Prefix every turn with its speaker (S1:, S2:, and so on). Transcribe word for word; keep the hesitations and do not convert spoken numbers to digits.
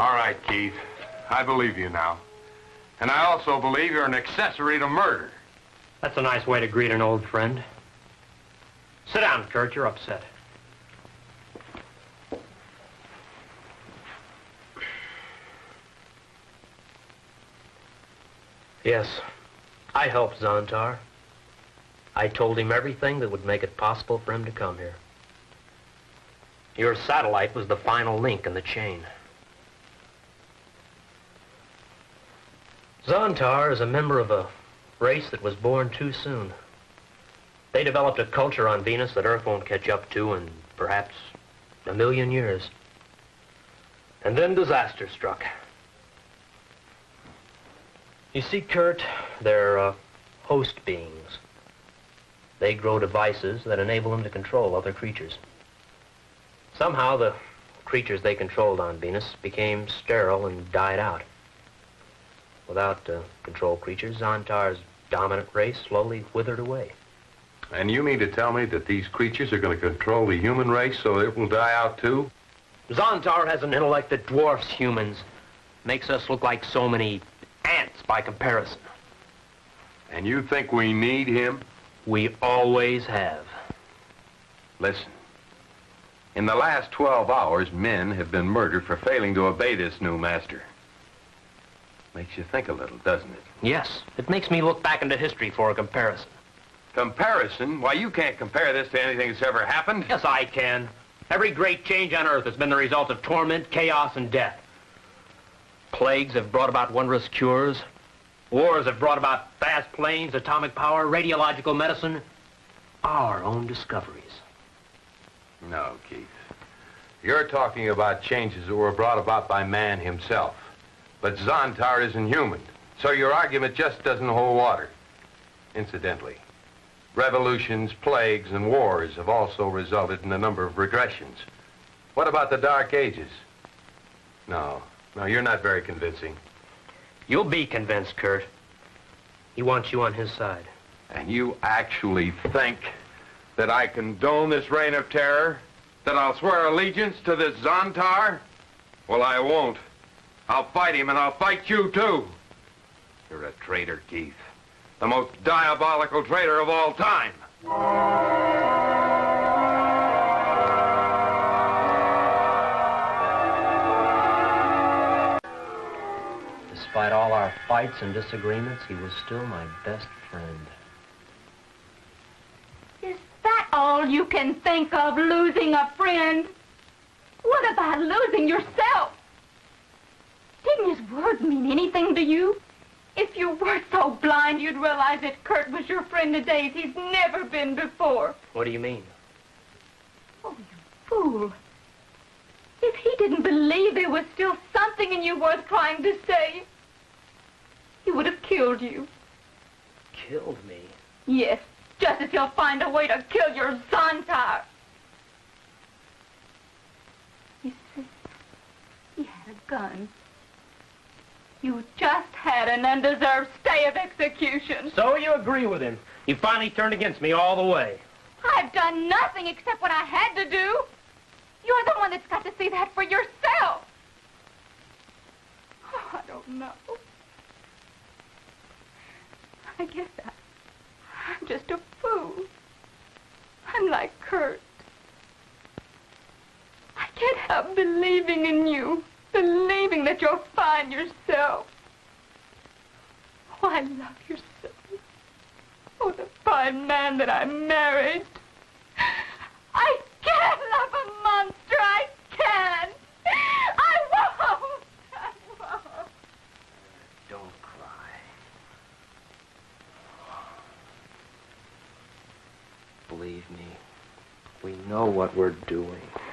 S1: All right, Keith. I believe you now. And I also believe you're an accessory to murder.
S2: That's a nice way to greet an old friend. Sit down, Kurt. You're upset. Yes, I helped Zontar. I told him everything that would make it possible for him to come here. Your satellite was the final link in the chain. Zontar is a member of a race that was born too soon. They developed a culture on Venus that Earth won't catch up to in perhaps a million years. And then disaster struck. You see, Kurt, they're uh, host beings. They grow devices that enable them to control other creatures. Somehow the creatures they controlled on Venus became sterile and died out. Without uh, control creatures, Zontar's dominant race slowly withered away.
S1: And you mean to tell me that these creatures are going to control the human race so it will die out too?
S2: Zontar has an intellect that dwarfs humans. Makes us look like so many ants by comparison.
S1: And you think we need him?
S2: We always have.
S1: Listen. In the last twelve hours, men have been murdered for failing to obey this new master. Makes you think a little, doesn't it?
S2: Yes. It makes me look back into history for a comparison.
S1: Comparison? Why, you can't compare this to anything that's ever happened.
S2: Yes, I can. Every great change on Earth has been the result of torment, chaos, and death. Plagues have brought about wondrous cures. Wars have brought about fast planes, atomic power, radiological medicine. Our own discoveries.
S1: No, Keith. You're talking about changes that were brought about by man himself. But Zontar isn't human, so your argument just doesn't hold water. Incidentally, revolutions, plagues, and wars have also resulted in a number of regressions. What about the Dark Ages? No, no, you're not very convincing.
S2: You'll be convinced, Kurt. He wants you on his side.
S1: And you actually think that I condone this reign of terror? That I'll swear allegiance to this Zontar? Well, I won't. I'll fight him, and I'll fight you, too. You're a traitor, Keith. The most diabolical traitor of all time.
S2: Despite all our fights and disagreements, he was still my best friend.
S3: Is that all you can think of, losing a friend? What about losing yourself? Didn't his words mean anything to you? If you were so blind, you'd realize that Kurt was your friend in days he's never been before.
S2: What do you mean?
S3: Oh, you fool. If he didn't believe there was still something in you worth trying to say, he would have killed you.
S2: Killed me?
S3: Yes, just as he'll find a way to kill your Zontar. You see, he had a gun. You just had an undeserved stay of execution.
S2: So you agree with him? You finally turned against me all the way.
S3: I've done nothing except what I had to do. You're the one that's got to see that for yourself. Oh, I don't know. I guess I, I'm just a fool. I'm like Kurt. I can't help believing in you. Believing that you're fine yourself. Oh, I love your son. Oh, the fine man that I married. I can't love a monster. I can't. I won't. I won't.
S2: Don't cry. Believe me, we know what we're doing.